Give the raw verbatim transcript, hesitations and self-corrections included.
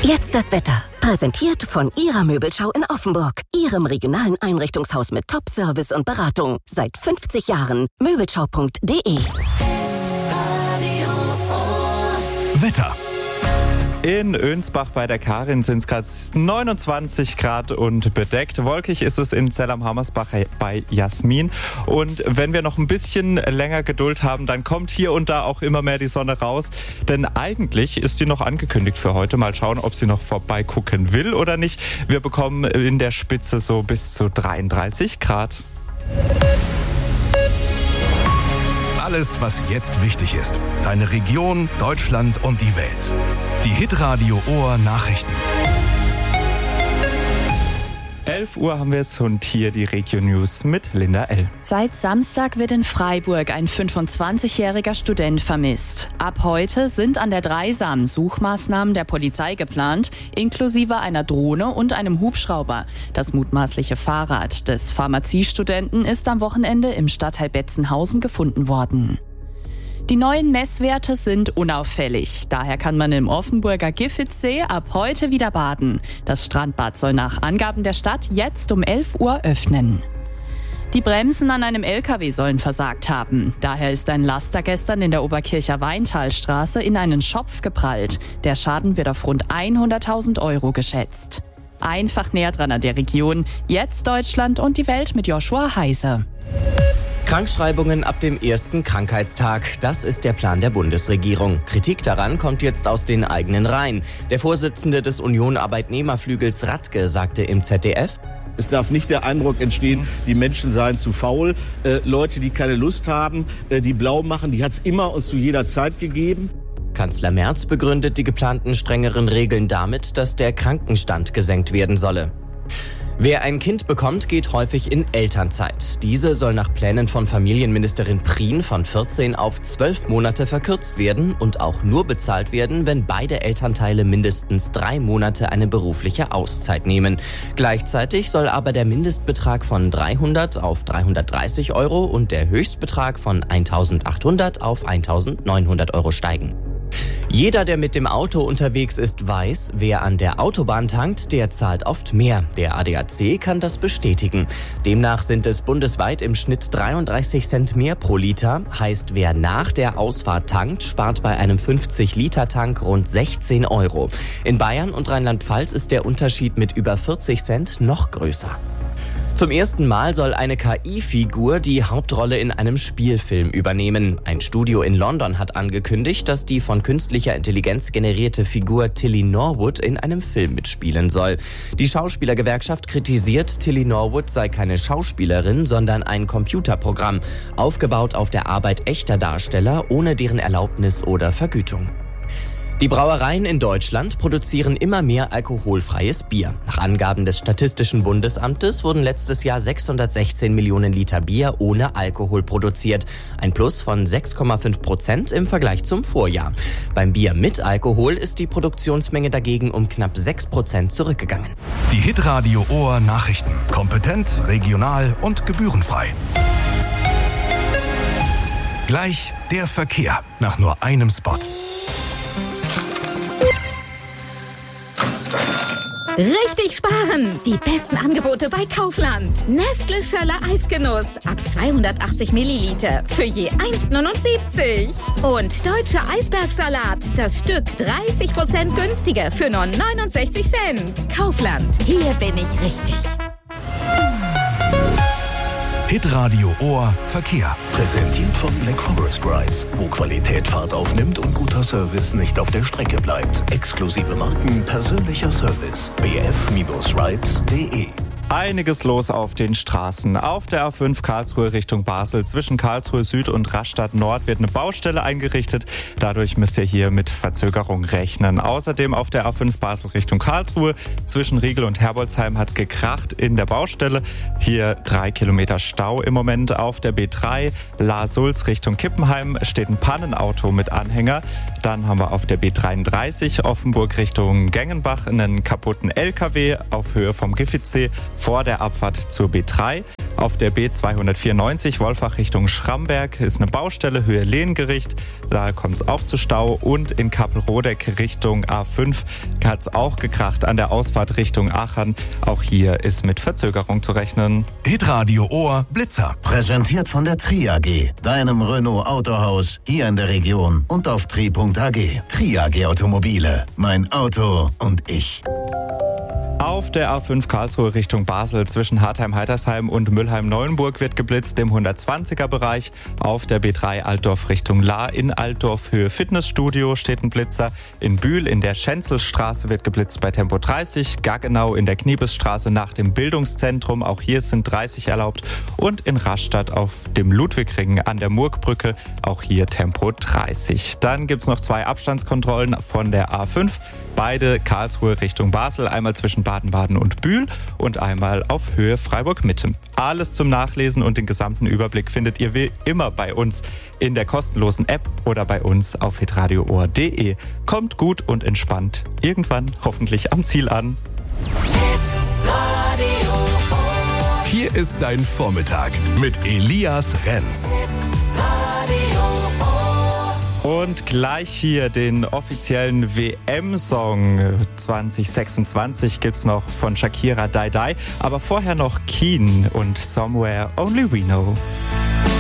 Jetzt das Wetter. Präsentiert von Ihrer Möbelschau in Offenburg. Ihrem regionalen Einrichtungshaus mit Top-Service und Beratung. Seit fünfzig Jahren. Möbelschau punkt de. Wetter. In Önsbach bei der Karin sind es gerade neunundzwanzig Grad und bedeckt. Wolkig ist es in Zell am Hammersbach bei Jasmin. Und wenn wir noch ein bisschen länger Geduld haben, dann kommt hier und da auch immer mehr die Sonne raus. Denn eigentlich ist die noch angekündigt für heute. Mal schauen, ob sie noch vorbeigucken will oder nicht. Wir bekommen in der Spitze so bis zu dreiunddreißig Grad. Alles, was jetzt wichtig ist. Deine Region, Deutschland und die Welt. Die Hitradio Ohr Nachrichten. elf Uhr haben wir es und hier die Regio-News mit Linda L. Seit Samstag wird in Freiburg ein fünfundzwanzigjähriger Student vermisst. Ab heute sind an der Dreisam Suchmaßnahmen der Polizei geplant, inklusive einer Drohne und einem Hubschrauber. Das mutmaßliche Fahrrad des Pharmaziestudenten ist am Wochenende im Stadtteil Betzenhausen gefunden worden. Die neuen Messwerte sind unauffällig. Daher kann man im Offenburger Giffitzsee ab heute wieder baden. Das Strandbad soll nach Angaben der Stadt jetzt um elf Uhr öffnen. Die Bremsen an einem L K W sollen versagt haben. Daher ist ein Laster gestern in der Oberkircher Weintalstraße in einen Schopf geprallt. Der Schaden wird auf rund hunderttausend Euro geschätzt. Einfach näher dran an der Region. Jetzt Deutschland und die Welt mit Joshua Heise. Krankschreibungen ab dem ersten Krankheitstag. Das ist der Plan der Bundesregierung. Kritik daran kommt jetzt aus den eigenen Reihen. Der Vorsitzende des Union-Arbeitnehmerflügels Radke sagte im Z D F: Es darf nicht der Eindruck entstehen, die Menschen seien zu faul. Äh, Leute, die keine Lust haben, äh, die blau machen, die hat es immer und zu jeder Zeit gegeben. Kanzler Merz begründet die geplanten strengeren Regeln damit, dass der Krankenstand gesenkt werden solle. Wer ein Kind bekommt, geht häufig in Elternzeit. Diese soll nach Plänen von Familienministerin Prien von vierzehn auf zwölf Monate verkürzt werden und auch nur bezahlt werden, wenn beide Elternteile mindestens drei Monate eine berufliche Auszeit nehmen. Gleichzeitig soll aber der Mindestbetrag von dreihundert auf dreihundertdreißig Euro und der Höchstbetrag von eintausendachthundert auf eintausendneunhundert Euro steigen. Jeder, der mit dem Auto unterwegs ist, weiß, wer an der Autobahn tankt, der zahlt oft mehr. Der A D A C kann das bestätigen. Demnach sind es bundesweit im Schnitt dreiunddreißig Cent mehr pro Liter. Heißt, wer nach der Ausfahrt tankt, spart bei einem fünfzig Liter Tank rund sechzehn Euro. In Bayern und Rheinland-Pfalz ist der Unterschied mit über vierzig Cent noch größer. Zum ersten Mal soll eine K I-Figur die Hauptrolle in einem Spielfilm übernehmen. Ein Studio in London hat angekündigt, dass die von künstlicher Intelligenz generierte Figur Tilly Norwood in einem Film mitspielen soll. Die Schauspielergewerkschaft kritisiert, Tilly Norwood sei keine Schauspielerin, sondern ein Computerprogramm, aufgebaut auf der Arbeit echter Darsteller, ohne deren Erlaubnis oder Vergütung. Die Brauereien in Deutschland produzieren immer mehr alkoholfreies Bier. Nach Angaben des Statistischen Bundesamtes wurden letztes Jahr sechshundertsechzehn Millionen Liter Bier ohne Alkohol produziert. Ein Plus von sechs Komma fünf Prozent im Vergleich zum Vorjahr. Beim Bier mit Alkohol ist die Produktionsmenge dagegen um knapp sechs Prozent zurückgegangen. Die Hitradio Ohr Nachrichten. Kompetent, regional und gebührenfrei. Gleich der Verkehr nach nur einem Spot. Richtig sparen! Die besten Angebote bei Kaufland. Nestle Schöller Eisgenuss ab zweihundertachtzig Milliliter für je eins Komma neunundsiebzig. Und Deutscher Eisbergsalat, das Stück dreißig Prozent günstiger für nur neunundsechzig Cent. Kaufland, hier bin ich richtig. Hitradio Ohr Verkehr. Präsentiert von Black Forest Rides, wo Qualität Fahrt aufnimmt und guter Service nicht auf der Strecke bleibt. Exklusive Marken, persönlicher Service. b f rides punkt de. Einiges los auf den Straßen. Auf der A fünf Karlsruhe Richtung Basel zwischen Karlsruhe Süd und Rastatt Nord wird eine Baustelle eingerichtet. Dadurch müsst ihr hier mit Verzögerung rechnen. Außerdem auf der A fünf Basel Richtung Karlsruhe zwischen Riegel und Herbolzheim hat es gekracht in der Baustelle. Hier drei Kilometer Stau im Moment. Auf der B drei La-Sulz Richtung Kippenheim steht ein Pannenauto mit Anhänger. Dann haben wir auf der B dreiunddreißig Offenburg Richtung Gengenbach einen kaputten L K W auf Höhe vom Giffitzsee vor der Abfahrt zur B drei. Auf der B zweihundertvierundneunzig Wolfach Richtung Schramberg ist eine Baustelle, Höhe Lehngericht. Da kommt es auch zu Stau. Und in Kappelrodeck Richtung A fünf hat es auch gekracht an der Ausfahrt Richtung Aachen. Auch hier ist mit Verzögerung zu rechnen. Hitradio Ohr Blitzer. Präsentiert von der Tri A G, deinem Renault Autohaus hier in der Region und auf tri punkt a g. Tri A G Automobile, mein Auto und ich. Auf der A fünf Karlsruhe Richtung Basel zwischen Hartheim-Heitersheim und Müllheim-Neuenburg wird geblitzt im hundertzwanziger Bereich. Auf der B drei Altdorf Richtung Lahr in Altdorf Höhe Fitnessstudio steht ein Blitzer. In Bühl in der Schenzelstraße wird geblitzt bei Tempo dreißig. Gaggenau in der Kniebesstraße nach dem Bildungszentrum. Auch hier sind dreißig erlaubt. Und in Rastatt auf dem Ludwigring an der Murgbrücke. Auch hier Tempo dreißig. Dann gibt's noch zwei Abstandskontrollen von der A fünf. Beide Karlsruhe Richtung Basel. Einmal zwischen Baden-Baden und Bühl und einmal auf Höhe Freiburg-Mitte. Alles zum Nachlesen und den gesamten Überblick findet ihr wie immer bei uns in der kostenlosen App oder bei uns auf hitradio ohr punkt de. Kommt gut und entspannt irgendwann hoffentlich am Ziel an. Hier ist dein Vormittag mit Elias Renz. Und gleich hier den offiziellen W M-Song zwanzig sechsundzwanzig gibt's noch von Shakira Die Die. Aber vorher noch Keen und Somewhere Only We Know.